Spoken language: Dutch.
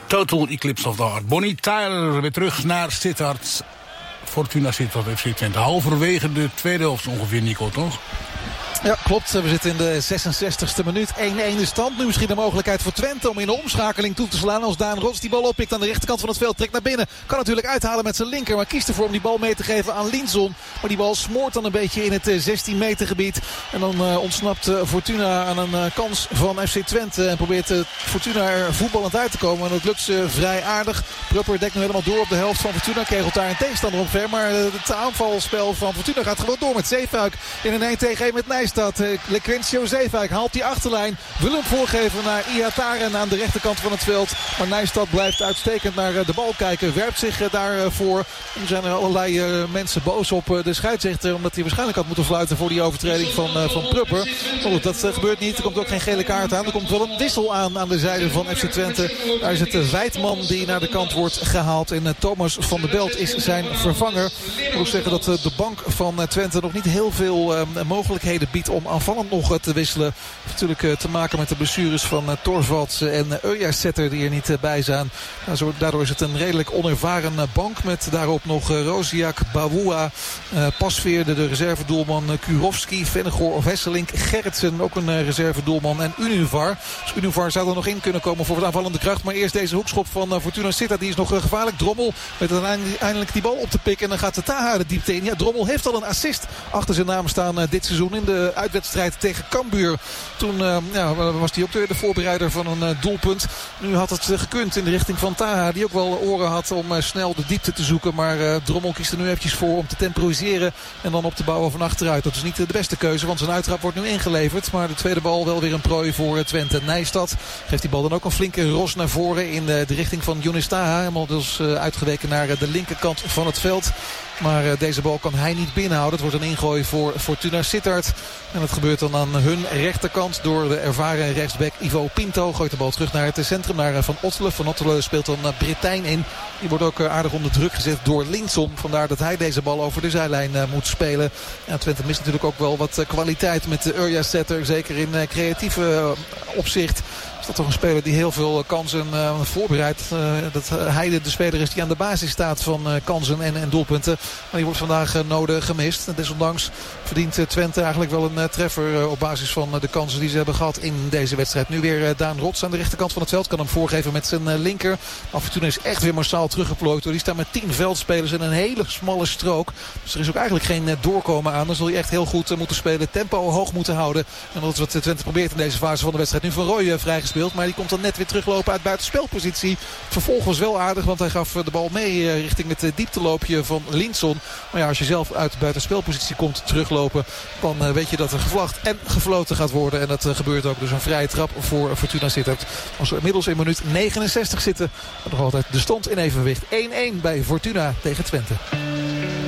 Total Eclipse of the Heart. Bonnie Tyler weer terug naar Sittard. Fortuna Sittard FC Twente. Halverwege de tweede helft ongeveer, Nico, toch? Ja, klopt. We zitten in de 66e minuut. 1-1 de stand. Nu misschien de mogelijkheid voor Twente om in de omschakeling toe te slaan. Als Daan Rots die bal oppikt aan de rechterkant van het veld. Trekt naar binnen. Kan natuurlijk uithalen met zijn linker. Maar kiest ervoor om die bal mee te geven aan Linson. Maar die bal smoort dan een beetje in het 16 meter gebied. En dan ontsnapt Fortuna aan een kans van FC Twente. En probeert Fortuna er voetballend uit te komen. En dat lukt ze vrij aardig. Prupper dekt nu helemaal door op de helft van Fortuna. Kegelt daar een tegenstander omver. Maar het aanvalspel van Fortuna gaat gewoon door met Zeefuik. In een 1-tegen-1 met Nijs. Lequencio Zeefuik haalt die achterlijn. Wil hem voorgeven naar Ihataren aan de rechterkant van het veld. Maar Nijstad blijft uitstekend naar de bal kijken. Werpt zich daarvoor. Er zijn er allerlei mensen boos op de scheidsrechter. Omdat hij waarschijnlijk had moeten fluiten voor die overtreding van Prupper. Maar goed, dat gebeurt niet. Er komt ook geen gele kaart aan. Er komt wel een wissel aan de zijde van FC Twente. Daar is het Wijtman die naar de kant wordt gehaald. En Thomas van der Belt is zijn vervanger. Ik moet zeggen dat de bank van Twente nog niet heel veel mogelijkheden biedt om aanvallend nog te wisselen. Natuurlijk te maken met de blessures van Torvalds en Ujassetter die er niet bij zijn. Daardoor is het een redelijk onervaren bank met daarop nog Roziak, Bawua, Pasveer, de reservedoelman, Kurovski, Vennegoor of Hesselink, Gerritsen, ook een reservedoelman en Univar. Dus Univar zou er nog in kunnen komen voor het aanvallende kracht. Maar eerst deze hoekschop van Fortuna Sittard, die is nog gevaarlijk. Drommel met uiteindelijk die bal op te pikken en dan gaat de Taha de diepte in. Ja, Drommel heeft al een assist achter zijn naam staan dit seizoen in de uitwedstrijd tegen Cambuur. Toen was hij ook de voorbereider van een doelpunt. Nu had het gekund in de richting van Taha, die ook wel oren had om snel de diepte te zoeken. Maar Drommel kiest er nu eventjes voor om te temporiseren en dan op te bouwen van achteruit. Dat is niet de beste keuze, want zijn uittrap wordt nu ingeleverd. Maar de tweede bal wel weer een prooi voor Twente. Nijstad geeft die bal dan ook een flinke ros naar voren in de richting van Younes Taha. Helemaal dus uitgeweken naar de linkerkant van het veld. Maar deze bal kan hij niet binnenhouden. Het wordt een ingooi voor Fortuna Sittard. En dat gebeurt dan aan hun rechterkant door de ervaren rechtsback Ivo Pinto. Gooit de bal terug naar het centrum, naar Van Ottelen. Van Ottelen speelt dan Britijn in. Die wordt ook aardig onder druk gezet door Linson. Vandaar dat hij deze bal over de zijlijn moet spelen. Ja, Twente mist natuurlijk ook wel wat kwaliteit met de Ujassetter. Zeker in creatieve opzicht. Is dat toch een speler die heel veel kansen voorbereidt. Dat hij de speler is die aan de basis staat van kansen en doelpunten. Maar die wordt vandaag nodig gemist. En desondanks verdient Twente eigenlijk wel een treffer op basis van de kansen die ze hebben gehad in deze wedstrijd. Nu weer Daan Rots aan de rechterkant van het veld. Kan hem voorgeven met zijn linker. Fortuna is echt weer massaal teruggeplooid. Die staan met 10 veldspelers in een hele smalle strook. Dus er is ook eigenlijk geen doorkomen aan. Dan zul je echt heel goed moeten spelen. Tempo hoog moeten houden. En dat is wat Twente probeert in deze fase van de wedstrijd. Nu Van Rooij vrijgespeeld. Maar die komt dan net weer teruglopen uit buitenspelpositie. Vervolgens was wel aardig, want hij gaf de bal mee richting het diepteloopje van Linson. Maar ja, als je zelf uit buitenspelpositie komt teruglopen, dan weet je dat er gevlacht en gefloten gaat worden. En dat gebeurt ook. Dus een vrije trap voor Fortuna Sittard. Als we inmiddels in minuut 69 zitten, nog altijd de stand in evenwicht. 1-1 bij Fortuna tegen Twente.